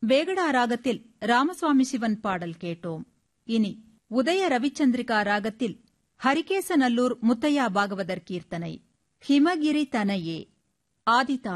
வேகடா ராகத்தில் ராமசுவாமி சிவன் பாடல் கேட்டோம். இனி உதய ரவிச்சந்திரிகா ராகத்தில் ஹரிகேசநல்லூர் முத்தையா பாகவதர் கீர்த்தனை ஹிமகிரி தனையே ஆதிதாளம்.